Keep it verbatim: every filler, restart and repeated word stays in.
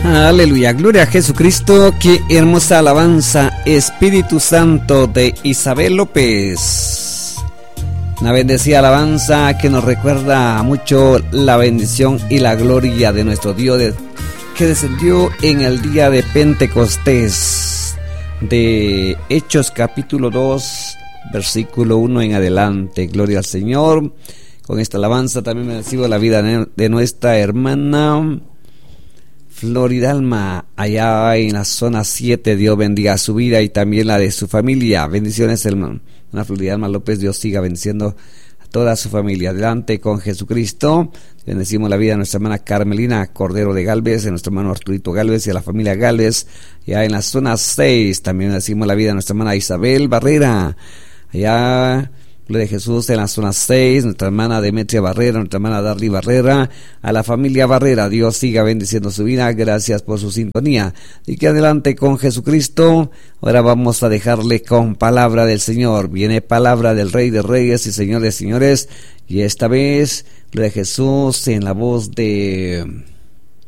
Aleluya, gloria a Jesucristo. Qué hermosa alabanza, Espíritu Santo, de Isabel López. Una bendecida alabanza que nos recuerda mucho la bendición y la gloria de nuestro Dios de, que descendió en el día de Pentecostés, de Hechos capítulo dos, versículo uno en adelante. Gloria al Señor. Con esta alabanza también me recibo la vida de nuestra hermana Floridalma, allá en la zona siete. Dios bendiga su vida y también la de su familia. Bendiciones, hermana Floridalma López. Dios siga bendiciendo a toda su familia. Adelante con Jesucristo. Bendecimos la vida de nuestra hermana Carmelina Cordero de Galvez, de nuestro hermano Arturito Galvez y a la familia Galvez, allá en la zona seis. También bendecimos la vida de nuestra hermana Isabel Barrera, allá de Jesús en la zona seis, nuestra hermana Demetria Barrera, nuestra hermana Darly Barrera, a la familia Barrera. Dios siga bendiciendo su vida. Gracias por su sintonía. Y que adelante con Jesucristo. Ahora vamos a dejarle con palabra del Señor. Viene palabra del Rey de Reyes y Señor de Señores. Y esta vez, lo de Jesús en la voz de